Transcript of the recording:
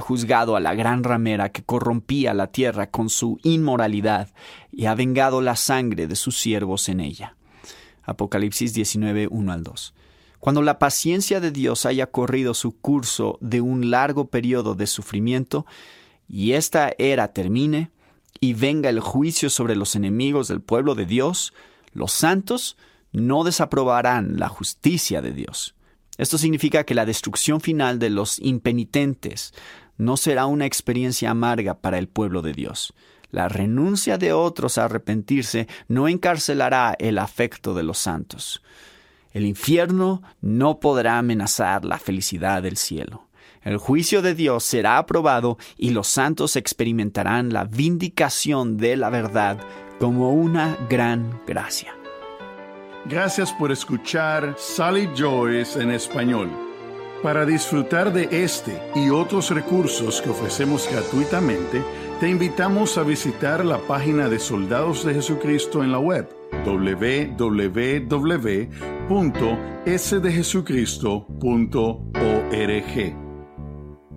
juzgado a la gran ramera que corrompía la tierra con su inmoralidad y ha vengado la sangre de sus siervos en ella. Apocalipsis 19, 1-2. Cuando la paciencia de Dios haya corrido su curso de un largo periodo de sufrimiento y esta era termine y venga el juicio sobre los enemigos del pueblo de Dios, los santos no desaprobarán la justicia de Dios. Esto significa que la destrucción final de los impenitentes no será una experiencia amarga para el pueblo de Dios. La renuncia de otros a arrepentirse no encarcelará el afecto de los santos. El infierno no podrá amenazar la felicidad del cielo. El juicio de Dios será aprobado y los santos experimentarán la vindicación de la verdad como una gran gracia. Gracias por escuchar Sally Joyce en español. Para disfrutar de este y otros recursos que ofrecemos gratuitamente, te invitamos a visitar la página de Soldados de Jesucristo en la web www.sdejesucristo.org.